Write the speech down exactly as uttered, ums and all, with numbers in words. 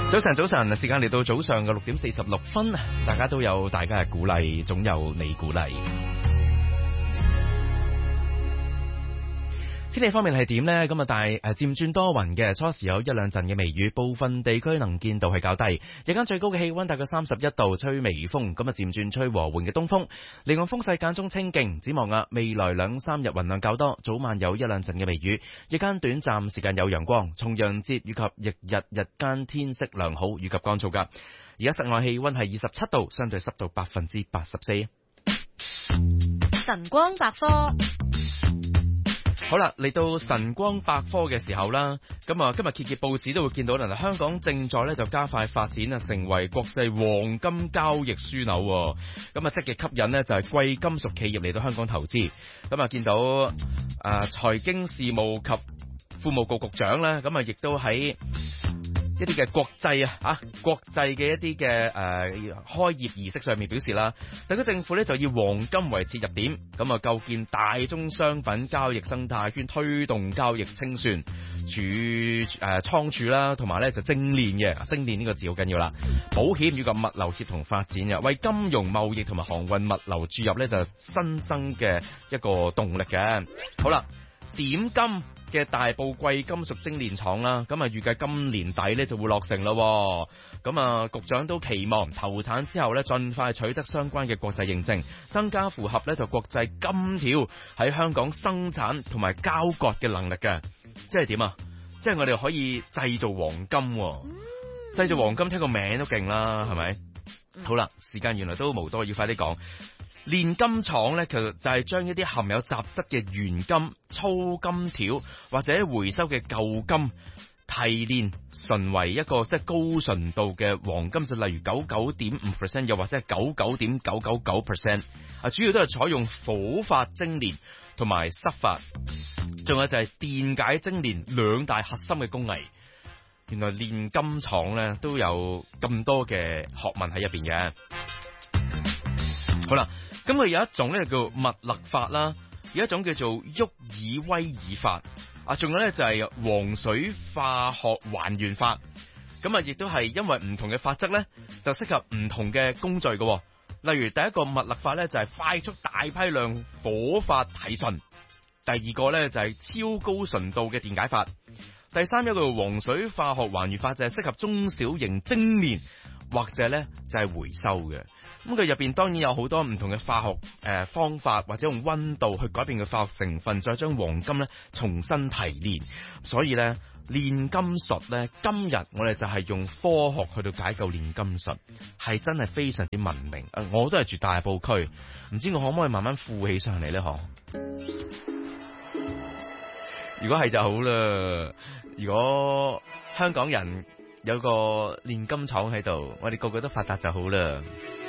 早晨，早晨，時間嚟到早上嘅六點四十六分，大家都有大家嘅鼓勵，總有你鼓勵。天氣方面係點呢？咁啊，但係誒漸轉多雲嘅，初時有一兩陣嘅微雨，部分地區能見度係較低。日間最高嘅氣溫大概三十一度，吹微風，咁啊漸轉吹和緩嘅東風，離岸風勢間中清勁。展望啊，未來兩三日雲量較多，早晚有一兩陣嘅微雨，日間短暫時間有陽光。重陽節以及翌日日間天色良好以及乾燥噶。而家室外氣溫係二十七度，相對濕度百分之八十四。 晨光百科。 好啦，嚟到晨光百科嘅時候啦，咁啊今日揭揭報紙都會見到啦，香港正在咧就加快發展啊，成為國際黃金交易樞紐。咁啊積極吸引呢就係貴金屬企業嚟到香港投資。咁啊見到啊財經事務及庫務局局長咧，咁啊亦都喺一啲嘅國際啊，啊國際嘅一啲嘅誒開業儀式上面表示啦，特區政府咧就以黃金為切入點，咁啊構建大宗商品交易生態圈，推動交易清算、儲誒倉儲啦，同埋咧就精煉嘅精煉呢個字好緊要啦，保險以及物流協同發展嘅，為金融貿易同埋航運物流注入咧就新增嘅一個動力嘅。好啦，點金嘅大埔貴金屬精煉廠啦，咁啊預計今年底咧就會落成咯。咁啊局長都期望投產之後咧盡快取得相關嘅國際認證，增加符合咧就國際金條喺香港生產同埋交割嘅能力嘅。即係點啊？即係我哋可以製造黃金，製造黃金聽個名都勁啦，係咪？好啦，時間原來都無多，要快啲講。煉金廠咧，其實就係將一啲含有雜質嘅原金、粗金條或者回收嘅舊金提煉純為一個即係高純度嘅黃金，就例如九十九點五 percent， 又或者係九十九點九九九 percent。啊，主要都係採用火法精煉同埋濕法，仲有就係電解精煉兩大核心嘅工藝。原來煉金廠咧都有咁多嘅學問喺入邊嘅。好啦。咁佢有一種咧叫密勒法啦，有一種叫做沃爾威爾法，啊，仲有咧就係黃水化學還原法。咁啊，亦都係因為唔同嘅法則咧，就適合唔同嘅工序嘅。例如第一個密勒法咧就係快速大批量火法提純，第二個咧就係超高純度嘅電解法，第三一個黃水化學還原法就係適合中小型精煉或者咧就係回收嘅。咁佢入邊當然有好多唔同嘅化學誒、呃、方法，或者用溫度去改變佢化學成分，再將黃金咧重新提煉。所以咧煉金術咧，今日我哋就係用科學去到解構煉金術，係真係非常之文明。誒，我都係住大埔區，唔知我可唔可以慢慢富起上嚟咧？嗬，如果係就好啦。如果香港人有個煉金廠喺度，我哋個個都發達就好啦。